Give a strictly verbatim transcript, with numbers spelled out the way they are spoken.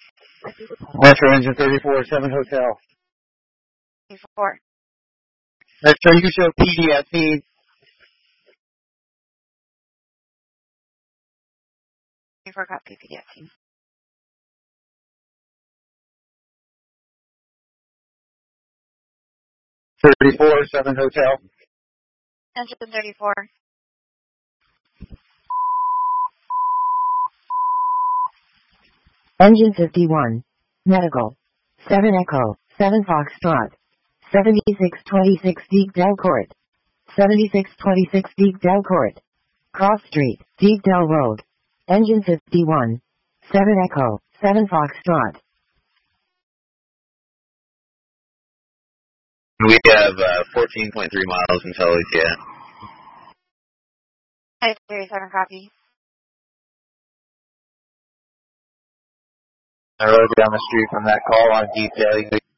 Metro Engine thirty-four, seven Hotel. thirty-four. Metro, you show P D at scene. thirty-four copy P D F team. thirty-four, seven Hotel. Engine thirty-four. Engine fifty-one. Medical. seven Echo, seven Foxtrot. seventy-six twenty-six Deepdale Court. seventy-six twenty-six Deepdale Court. Cross Street, Deepdale Road. Engine fifty-one. seven Echo, seven Foxtrot. We have uh, fourteen point three miles until E T A. five thirty-seven copy. I rode down the street from that call on Deepdale.